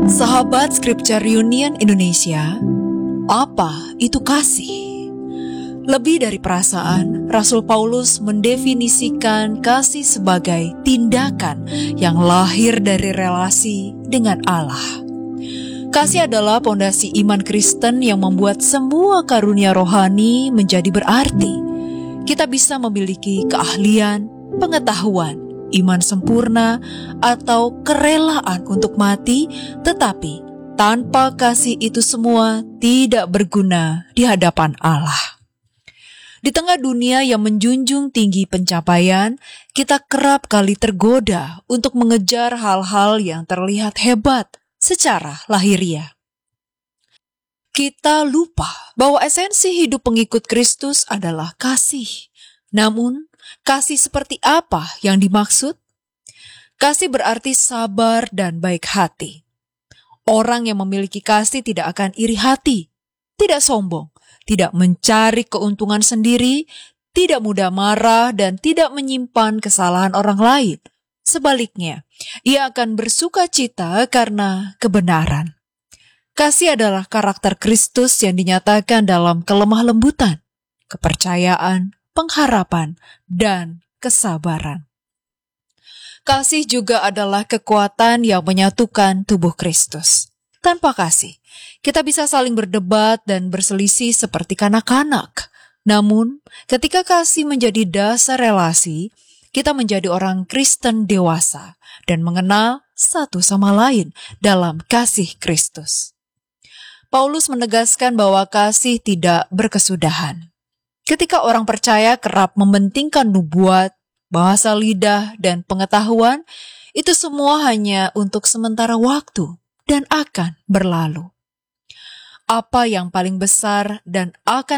Sahabat Scripture Union Indonesia, apa itu kasih? Lebih dari perasaan, Rasul Paulus mendefinisikan kasih sebagai tindakan yang lahir dari relasi dengan Allah. Kasih adalah pondasi iman Kristen yang membuat semua karunia rohani menjadi berarti. Kita bisa memiliki keahlian, pengetahuan, iman sempurna, atau kerelaan untuk mati, tetapi tanpa kasih itu semua tidak berguna di hadapan Allah. Di tengah dunia yang menjunjung tinggi pencapaian, kita kerap kali tergoda untuk mengejar hal-hal yang terlihat hebat secara lahiriah. Kita lupa bahwa esensi hidup pengikut Kristus adalah kasih. Namun, kasih seperti apa yang dimaksud? Kasih berarti sabar dan baik hati. Orang yang memiliki kasih tidak akan iri hati, tidak sombong, tidak mencari keuntungan sendiri, tidak mudah marah, dan tidak menyimpan kesalahan orang lain. Sebaliknya, ia akan bersuka cita karena kebenaran. Kasih adalah karakter Kristus yang dinyatakan dalam kelemah lembutan, kepercayaan, pengharapan, dan kesabaran. Kasih juga adalah kekuatan yang menyatukan tubuh Kristus. Tanpa kasih, kita bisa saling berdebat dan berselisih seperti kanak-kanak. Namun, ketika kasih menjadi dasar relasi, kita menjadi orang Kristen dewasa dan mengenal satu sama lain dalam kasih Kristus. Paulus menegaskan bahwa kasih tidak berkesudahan. Ketika orang percaya kerap mementingkan nubuat, bahasa lidah, dan pengetahuan, itu semua hanya untuk sementara waktu dan akan berlalu. Apa yang paling besar dan akan